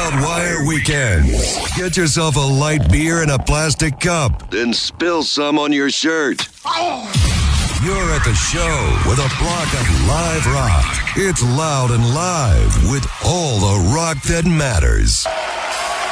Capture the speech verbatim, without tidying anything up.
Wild Wire Weekend. Get yourself a light beer in a plastic cup, then spill some on your shirt. You're at the show with a block of live rock. It's loud and live with all the rock that matters.